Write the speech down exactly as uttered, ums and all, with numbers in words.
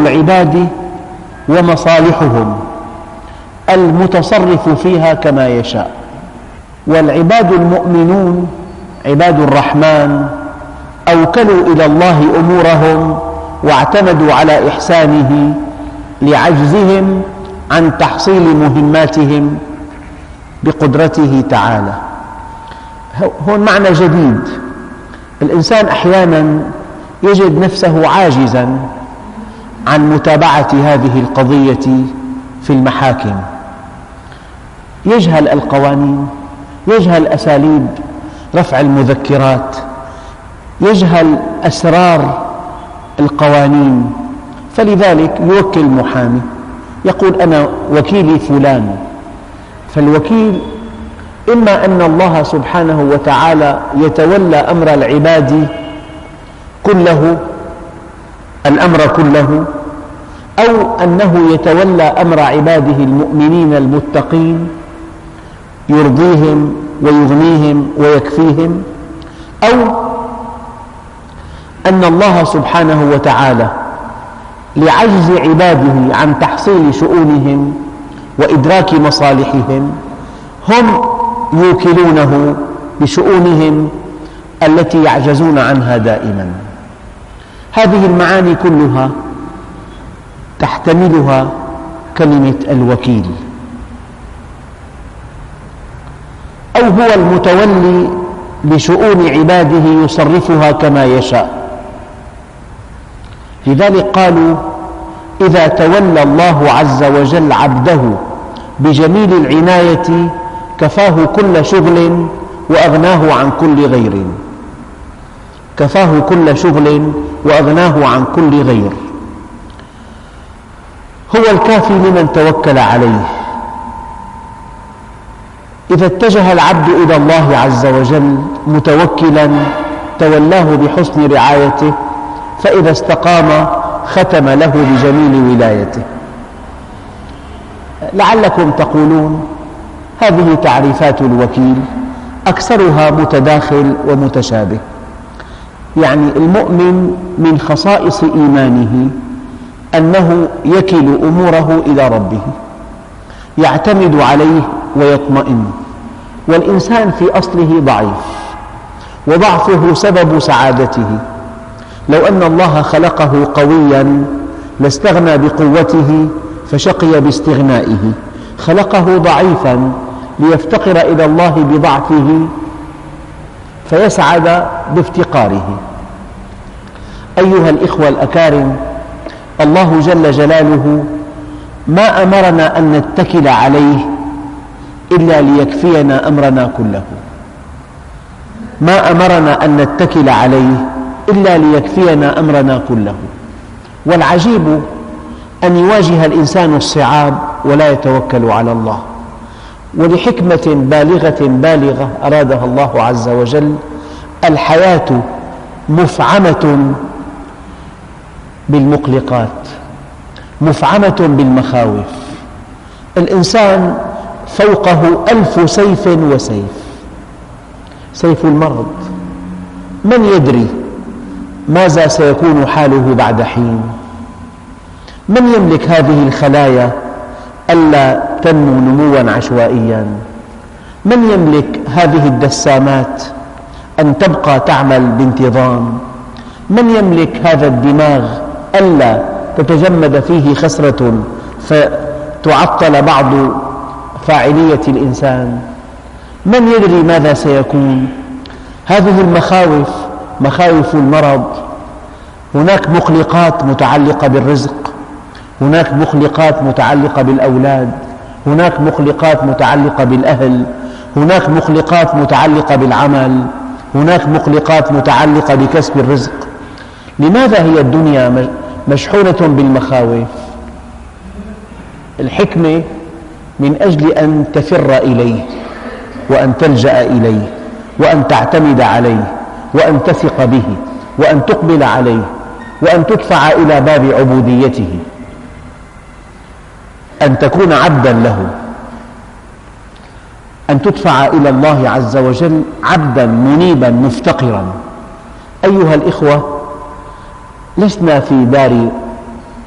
العباد ومصالحهم المتصرف فيها كما يشاء. والعباد المؤمنون عباد الرحمن أوكلوا إلى الله أمورهم واعتمدوا على إحسانه لعجزهم عن تحصيل مهماتهم بقدرته تعالى. هون معنى جديد. الإنسان أحيانا يجد نفسه عاجزا عن متابعة هذه القضية في المحاكم، يجهل القوانين، يجهل أساليب رفع المذكرات، يجهل أسرار القوانين، فلذلك يوكل محامي يقول أنا وكيلي فلان. فالوكيل إما أن الله سبحانه وتعالى يتولى أمر العباد كله الأمر كله، أو أنه يتولى أمر عباده المؤمنين المتقين يرضيهم ويغنيهم ويكفيهم، أو أن الله سبحانه وتعالى لعجز عباده عن تحصيل شؤونهم وإدراك مصالحهم هم يوكلونه بشؤونهم التي يعجزون عنها دائما. هذه المعاني كلها تحتملها كلمة الوكيل. أو هو المتولي لشؤون عباده يصرفها كما يشاء. لذلك قالوا إذا تولى الله عز وجل عبده بجميل العناية كفاه كل شغل وأغناه عن كل غير. كفاه كل شغل وأغناه عن كل غير. هو الكافي لمن توكل عليه. إذا اتجه العبد إلى الله عز وجل متوكلا تولاه بحسن رعايته، فإذا استقام ختم له بجميل ولايته. لعلكم تقولون هذه تعريفات الوكيل أكثرها متداخل ومتشابه، يعني المؤمن من خصائص إيمانه أنه يكل أموره إلى ربه، يعتمد عليه ويطمئن. والإنسان في أصله ضعيف، وضعفه سبب سعادته. لو أن الله خلقه قويا لاستغنى بقوته فشقي باستغنائه. خلقه ضعيفا ليفتقر إلى الله بضعفه فيسعد بافتقاره. أيها الإخوة الأكارم، الله جل جلاله ما أمرنا أن نتكل عليه إلا ليكفينا أمرنا كله. ما أمرنا أن نتكل عليه إلا ليكفينا أمرنا كله. والعجيب أن يواجه الإنسان الصعاب ولا يتوكل على الله، ولحكمة بالغة بالغة أرادها الله عز وجل. الحياة مفعمة بالمقلقات، مفعمة بالمخاوف. الإنسان فوقه ألف سيف وسيف. سيف المرض، من يدري ماذا سيكون حاله بعد حين؟ من يملك هذه الخلايا ألا تنمو نمواً عشوائياً؟ من يملك هذه الدسامات أن تبقى تعمل بانتظام؟ من يملك هذا الدماغ ألا تتجمد فيه خسرة فتعطل بعض فاعلية الإنسان؟ من يدري ماذا سيكون؟ هذه المخاوف مخاوف المرض. هناك مقلقات متعلقة بالرزق، هناك مقلقات متعلقة بالأولاد، هناك مقلقات متعلقة بالأهل، هناك مقلقات متعلقة بالعمل، هناك مقلقات متعلقة بكسب الرزق. لماذا هي الدنيا مشحونة بالمخاوف؟ الحكمة من أجل أن تفر إليه، وأن تلجأ إليه، وأن تعتمد عليه، وأن تثق به، وأن تقبل عليه، وأن تدفع إلى باب عبوديته، أن تكون عبداً له، أن تدفع إلى الله عز وجل عبداً منيباً مفتقراً. أيها الإخوة، لسنا في دار